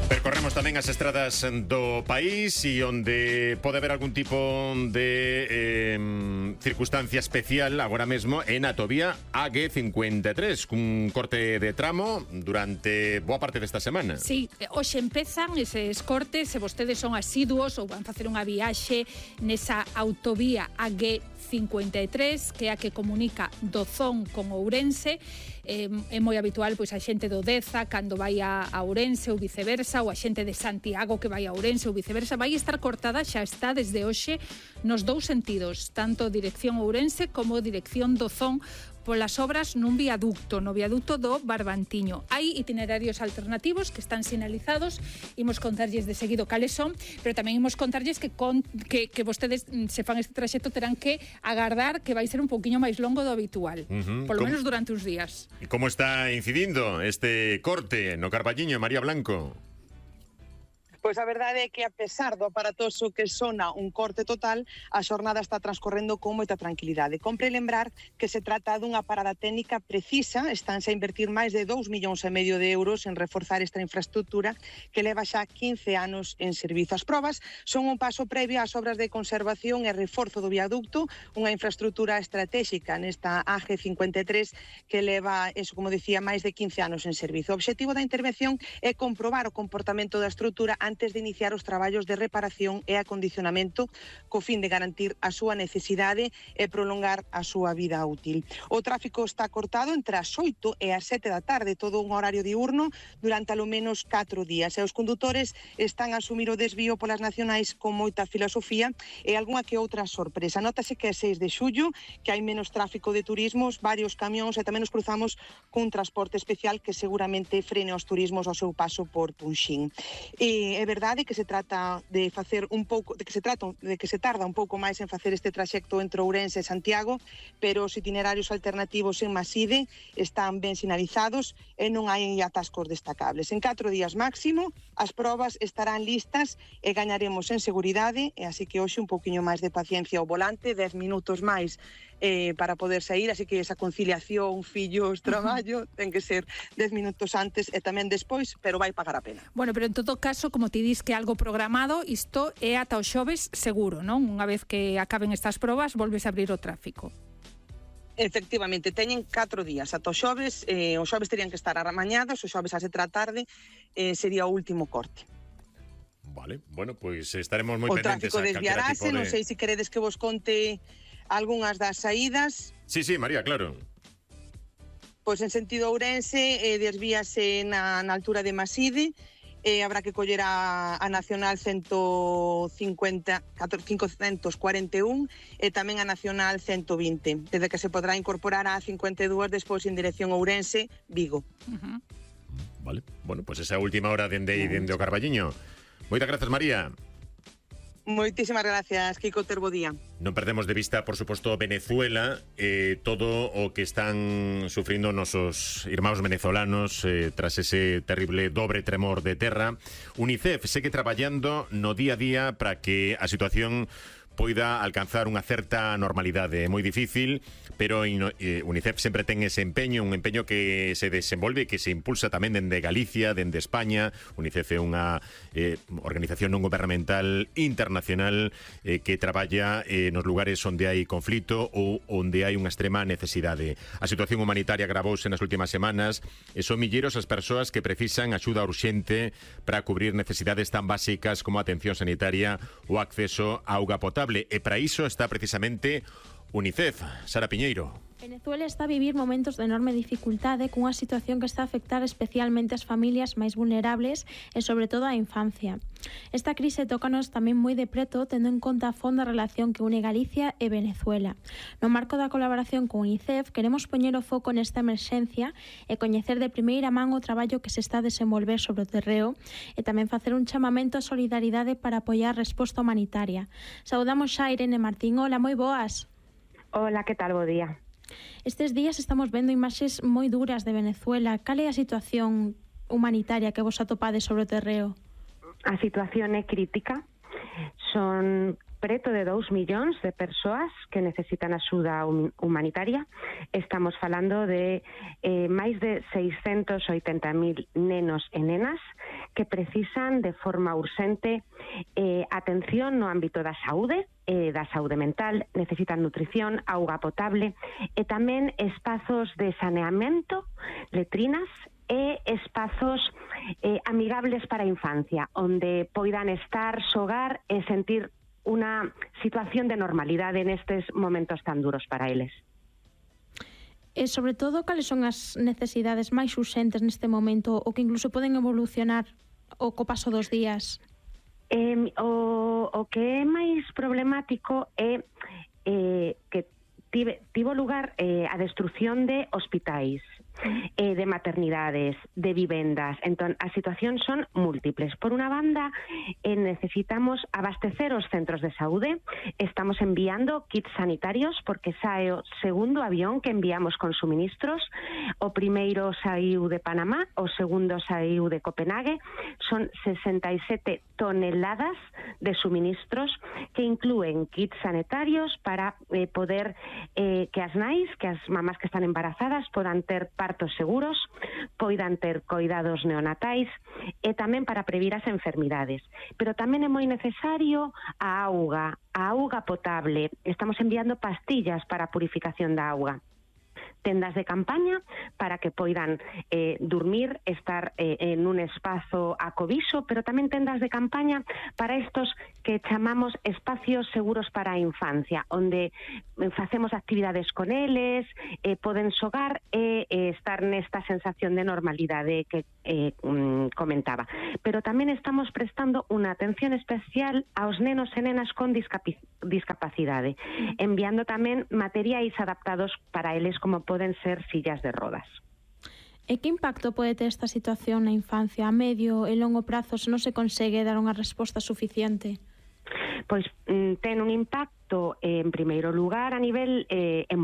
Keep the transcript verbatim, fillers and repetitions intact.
Percorremos tamén as estradas do país e onde pode haber algún tipo de eh, circunstancia especial agora mesmo en a autovía A G cincuenta e tres, cun corte de tramo durante boa parte desta semana. Sí, hoxe empezan eses cortes, se vostedes son asiduos ou van facer unha viaxe nesa autovía A G cincuenta e tres, que é a que comunica Dozón con Ourense. É, é moi habitual pois a xente do Deza cando vai a, a Ourense ou viceversa, ou a xente de Santiago que vai a Ourense ou viceversa, vai estar cortada, xa está desde hoxe nos dous sentidos, tanto dirección Ourense como dirección Dozón, polas obras nun viaducto, no viaducto do Barbantiño. Hai itinerarios alternativos que están sinalizados, imos contarlles de seguido cales son, pero tamén imos contarlles que, con, que, que vostedes se fan este traxecto terán que agardar que vai ser un pouquiño máis longo do habitual, uh-huh. Polo menos durante uns días. E como está incidindo este corte no Carballiño, María Blanco? Pois a verdade é que a pesar do aparatoso que sona un corte total, a xornada está transcorrendo con moita tranquilidade. Compre lembrar que se trata dunha parada técnica precisa, estánse a invertir máis de dous millóns e medio de euros en reforzar esta infraestructura que leva xa quince anos en servizo. As probas son un paso previo ás obras de conservación e reforzo do viaducto, unha infraestructura estratégica nesta A G cincuenta e tres que leva, eso como decía, máis de quince anos en servizo. O obxectivo da intervención é comprobar o comportamento da estrutura antes de iniciar os traballos de reparación e acondicionamento co fin de garantir a súa necesidade e prolongar a súa vida útil. O tráfico está cortado entre as oito e as sete da tarde, todo un horario diurno durante alo menos catro días, e os condutores están a asumir o desvío polas nacionais con moita filosofía e algunha que outra sorpresa. Nótase que é seis de xullo, que hai menos tráfico de turismos, varios camións e tamén nos cruzamos cun transporte especial que seguramente frene os turismos ao seu paso por Punxín. E é verdade que se trata de facer un pouco, de que se trata de que se tarda un pouco máis en facer este traxecto entre Ourense e Santiago, pero os itinerarios alternativos en Maside están ben sinalizados e non hai atascos destacables. En catro días máximo, as probas estarán listas e gañaremos en seguridade, e así que hoxe un pouquiño máis de paciencia ao volante, dez minutos máis eh, para poder sair, así que esa conciliación, fillos, traballo, ten que ser dez minutos antes e tamén despois, pero vai pagar a pena. Bueno, pero en todo caso, como ti dis que é algo programado, isto é ata o xoves seguro, non? Unha vez que acaben estas probas, volves a abrir o tráfico. Efectivamente, teñen catro días ata o xoves, eh, os xoves terían que estar aramañados, os xoves a sete da tarde eh, sería o último corte. Vale, bueno, pois pues estaremos moi o pendentes. O tráfico desviarase, de... non sei se queredes que vos conte algunhas das saídas. Sí, sí, María, claro. Pois en sentido Ourense, eh, desvíase na, na altura de Maside, eh, habrá que coller a, a Nacional ciento cincuenta, quinhentos cuarenta e un e tamén a Nacional ciento vinte, desde que se podrá incorporar a cincuenta e dous despois en dirección Ourense, Vigo. Uh-huh. Vale, bueno, pois pues esa última hora dende aí, dende o Carballiño. Moitas grazas, María. Moitísimas gracias, Kiko, ter bo día. Non perdemos de vista, por suposto, Venezuela, eh, todo o que están sufrindo nosos irmãos venezolanos eh, tras ese terrible dobre tremor de terra. UNICEF segue traballando no día a día para que a situación poida alcanzar unha certa normalidade. É moi difícil, pero eh, UNICEF sempre ten ese empeño, un empeño que se desenvolve, que se impulsa tamén dende Galicia, dende España. UNICEF é unha eh, organización non gubernamental internacional eh, que traballa eh, nos lugares onde hai conflito ou onde hai unha extrema necesidade. A situación humanitaria agravouse nas últimas semanas e son milleiros as persoas que precisan axuda urxente para cubrir necesidades tan básicas como a atención sanitaria ou acceso a auga potable. E para iso está precisamente UNICEF. Sara Piñeiro. Venezuela está a vivir momentos de enorme dificultade cunha situación que está a afectar especialmente as familias máis vulnerables e sobre todo a infancia. Esta crise tócanos tamén moi de preto tendo en conta a fonda relación que une Galicia e Venezuela. No marco da colaboración con UNICEF queremos poñer o foco nesta emerxencia e coñecer de primeira man o traballo que se está a desenvolver sobre o terreo e tamén facer un chamamento a solidaridade para apoiar a resposta humanitaria. Saudamos xa a Irene Martín. Hola, moi boas. Hola, que tal? Bo día. Estes días estamos vendo imaxes moi duras de Venezuela. Cal é a situación humanitaria que vos atopades sobre o terreo? A situación é crítica. Son preto de dous millóns de persoas que necesitan axuda humanitaria. Estamos falando de eh, máis de seiscentos oitenta mil nenos e nenas que precisan de forma urxente eh, atención no ámbito da saúde, eh, da saúde mental, necesitan nutrición, auga potable e tamén espazos de saneamento, letrinas e espazos eh, amigables para a infancia, onde poidan estar, xogar e sentir unha situación de normalidade nestes momentos tan duros para eles. E, sobre todo, cales son as necesidades máis urxentes neste momento ou que incluso poden evolucionar o co paso dos días? Eh, o, o que é máis problemático é eh, que tive, tivo lugar eh, a destrucción de hospitais, eh, de maternidades, de vivendas. Entón, as situacións son múltiples. Por unha banda, eh, necesitamos abastecer os centros de saúde. Estamos enviando kits sanitarios porque sae o segundo avión que enviamos con suministros. O primeiro saiu de Panamá, o segundo saiu de Copenhague. Son sesenta e sete toneladas de suministros que inclúen kits sanitarios para eh, poder eh, que as nais, que as mamás que están embarazadas podan ter partos seguros, poidan ter coidados neonatais e tamén para previr as enfermidades. Pero tamén é moi necesario a auga, a auga potable. Estamos enviando pastillas para a purificación da auga. Tendas de campaña para que poidan eh, dormir, estar eh, en un espazo acobiso, pero tamén tendas de campaña para estos que chamamos espacios seguros para a infancia, onde facemos actividades con eles, eh, poden xogar e eh, estar nesta sensación de normalidade que eh, comentaba. Pero tamén estamos prestando unha atención especial aos nenos e nenas con discapacidade, enviando tamén materiais adaptados para eles como poden ser sillas de rodas. E que impacto pode ter esta situación na infancia a medio e longo prazo se non se consegue dar unha resposta suficiente? Pois ten un impacto, en primeiro lugar, a nivel eh, emocional.